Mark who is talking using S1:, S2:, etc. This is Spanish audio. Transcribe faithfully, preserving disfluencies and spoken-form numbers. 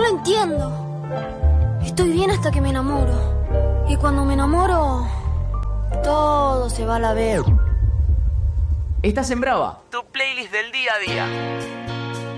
S1: lo entiendo. Estoy bien hasta que me enamoro. Y cuando me enamoro, todo se va a la vez.
S2: Estás en Brava, tu playlist del día a día.